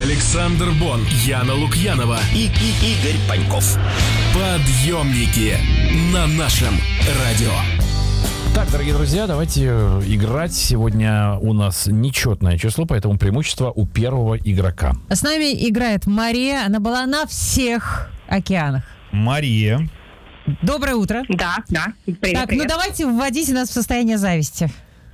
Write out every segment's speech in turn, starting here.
Александр Бон, Яна Лукьянова и Игорь Паньков. Подъемники на нашем радио. Так, дорогие друзья, давайте играть. Сегодня у нас нечетное число, поэтому преимущество у первого игрока. С нами играет Мария. Она была на всех океанах. Мария. Доброе утро. Да. Привет, так, привет. давайте вводите нас в состояние зависти.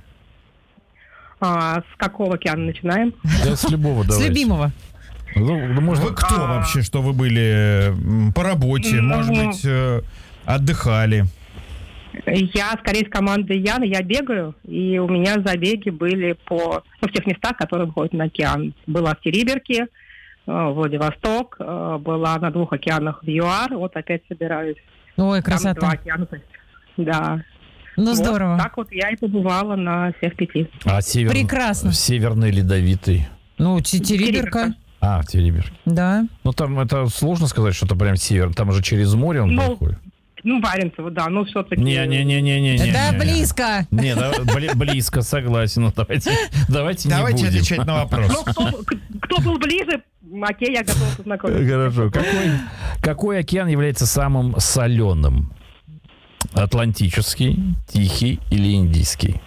С какого океана начинаем? Да, с любого давайте. С любимого. Ну, может, Вы кто вообще, что вы были по работе, может быть, отдыхали? Я скорее с командой Яны, я бегаю, и у меня забеги были в тех местах, которые выходят на океан. Была в Териберке, Владивосток, была на 2 океанах в ЮАР, вот опять собираюсь. Ой, Там красота. 2 океана, то есть, да. Ну, здорово. Вот так вот я и побывала на всех 5. А Прекрасно. Северный ледовитый. Ну, Териберка. А, в Териберке. Да. Ну, там это сложно сказать, что это прям север. Там же через море он проходит. Баренцево, да, но все-таки... Не. Это близко. Не, близко, согласен. Ну, давайте не будем. Отвечать на вопрос. Кто был ближе, окей, я готова познакомиться. Хорошо. Какой океан является самым соленым? Атлантический, Тихий или Индийский?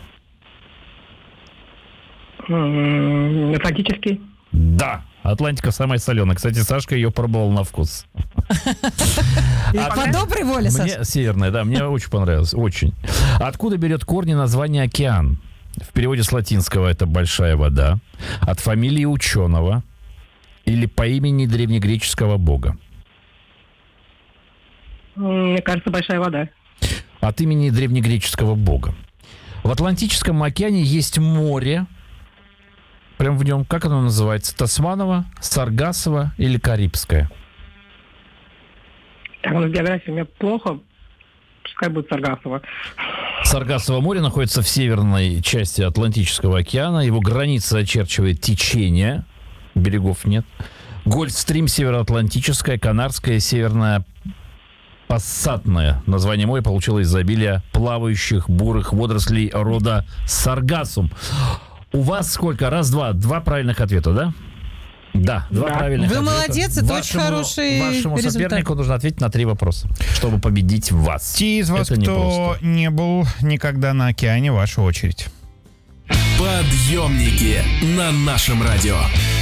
Атлантический. Да, Атлантика самая соленая. Кстати, Сашка ее пробовал на вкус. По доброй воле, Саш. Мне северная, да, мне очень понравилось, очень. Откуда берет корни название океан? В переводе с латинского это большая вода. От фамилии ученого или по имени древнегреческого бога? Мне кажется, большая вода. От имени древнегреческого бога. В Атлантическом океане есть море. Прям в нем, как оно называется? Тасманово, Саргассово или Карибское? Так, с географией у меня плохо. Пускай будет Саргассово. Саргассово море находится в северной части Атлантического океана. Его граница очерчивает течение. Берегов нет. Гольфстрим, Североатлантическое, Канарское, Северное Пассатное. Название моря получило из изобилия плавающих бурых водорослей рода Саргассум. У вас сколько? Два правильных ответа, да? Да, 2 правильных ответа. Вы молодец, это очень хороший Вашему результат. сопернику нужно ответить на 3 вопроса, чтобы победить вас. Те из вас, Это кто непросто. не был никогда на океане, ваша очередь. Подъемники на нашем радио.